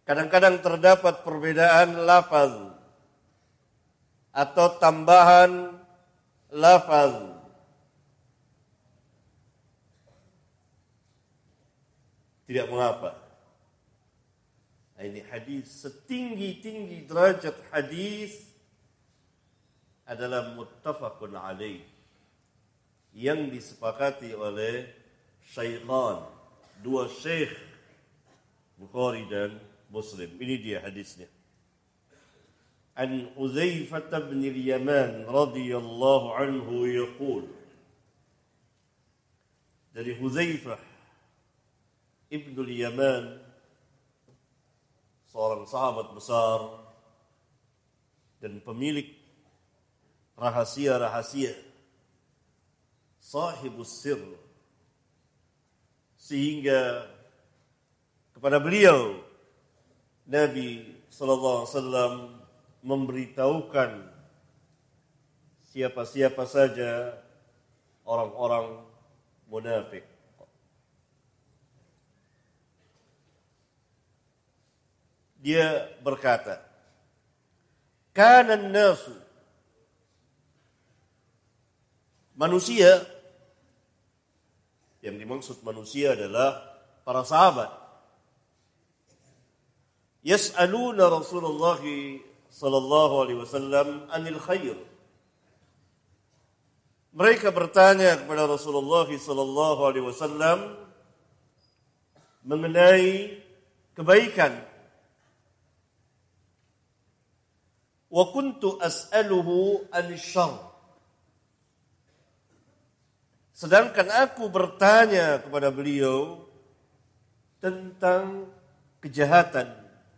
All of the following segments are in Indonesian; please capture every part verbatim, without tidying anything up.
kadang-kadang terdapat perbedaan lafaz atau tambahan lafaz. Tidak mengapa. Nah, ini hadis setinggi-tinggi derajat hadis adalah muttafaqun alaih yang disepakati oleh syaikhan, dua syekh Bukhari dan Muslim. Ini dia hadisnya. An Hudzaifah bin al-Yaman radhiyallahu anhu yaqul. Dari Hudzaifah Ibnu al-Yaman, seorang sahabat besar dan pemilik rahasia-rahasia, sahibus sir, sehingga kepada beliau Nabi sallallahu alaihi wasallam memberitahukan siapa-siapa saja orang-orang munafik. Dia berkata, kana an-nasu, manusia, yang dimaksud manusia adalah para sahabat, yas'aluna Rasulullah sallallahu alaihi wasallam anil khair. Mereka bertanya kepada Rasulullah sallallahu alaihi wasallam mengenai kebaikan. Wa kuntu as'aluhu an-syarr. Sedangkan aku bertanya kepada beliau tentang kejahatan.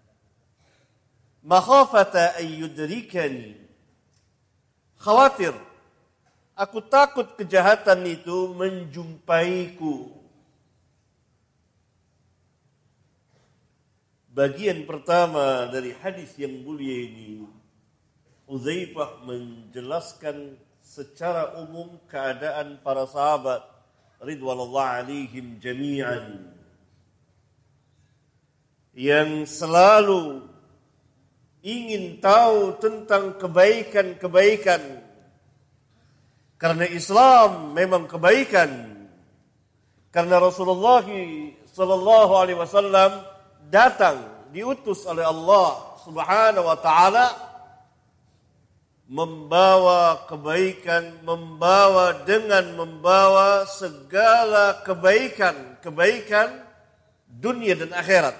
Makhafata ayyudrikani. Khawatir, aku takut kejahatan itu menjumpaiku. Bagian pertama dari hadis yang mulia ini, Hudzaifah menjelaskan secara umum keadaan para sahabat ridwanullah alaihim jami'an yang selalu ingin tahu tentang kebaikan-kebaikan, karena Islam memang kebaikan, karena Rasulullah sallallahu alaihi wasallam datang diutus oleh Allah Subhanahu wa taala membawa kebaikan, membawa dengan membawa segala kebaikan, kebaikan dunia dan akhirat.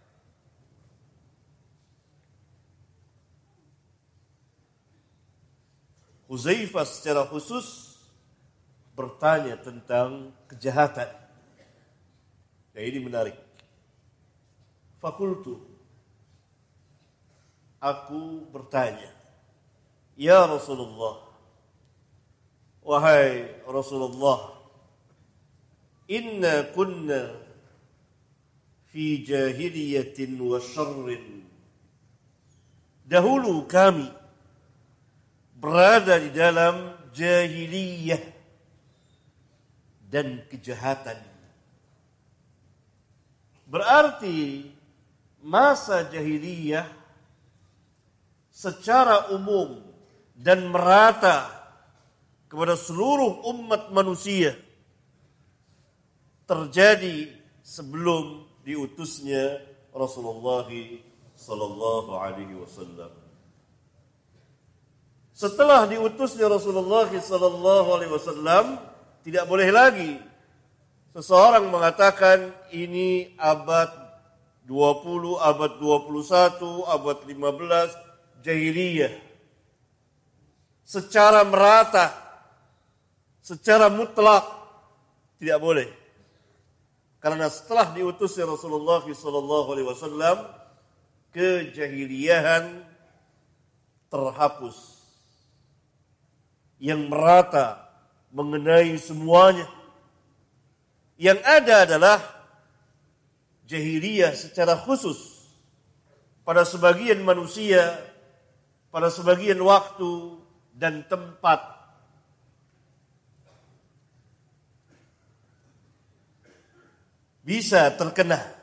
Hudzaifah secara khusus bertanya tentang kejahatan. Dan ini menarik. Fakultu, aku bertanya, ya Rasulullah, wahai Rasulullah, inna kunna fi jahiliyatin wa syarrin. Dahulu kami berada di dalam jahiliyah dan kejahatan. Berarti masa jahiliyah secara umum dan merata kepada seluruh umat manusia terjadi sebelum diutusnya Rasulullah sallallahu alaihi wasallam. Setelah diutusnya Rasulullah sallallahu alaihi wasallam, tidak boleh lagi seseorang mengatakan ini abad dua puluh, abad dua puluh satu, abad lima belas jahiliyah. Secara merata, secara mutlak tidak boleh. Karena setelah diutusnya Rasulullah sallallahu alaihi wasallam, kejahiliyahan terhapus. Yang merata mengenai semuanya. Yang ada adalah jahiliyah secara khusus pada sebagian manusia, pada sebagian waktu dan tempat. Bisa terkena.